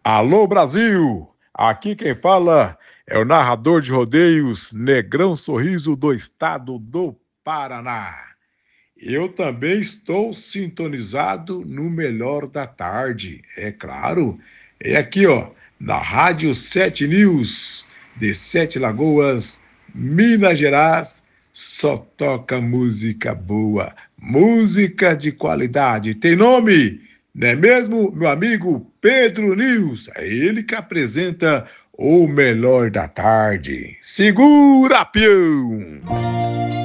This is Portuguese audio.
Alô Brasil! Aqui quem fala é o narrador de rodeios Negrão Sorriso do estado do Paraná. Eu também estou sintonizado no Melhor da Tarde, é claro. É aqui, ó, na Rádio 7 News, de Sete Lagoas, Minas Gerais. Só toca música boa, música de qualidade. Tem nome, não é mesmo, meu amigo Pedro News? É ele que apresenta o Melhor da Tarde. Segura, peão!